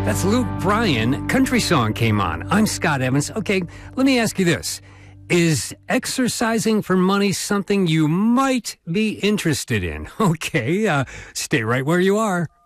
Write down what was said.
That's Luke Bryan. Country song came on. I'm Scott Evans. Okay, let me ask you this. Is exercising for money something you might be interested in? Okay, stay right where you are.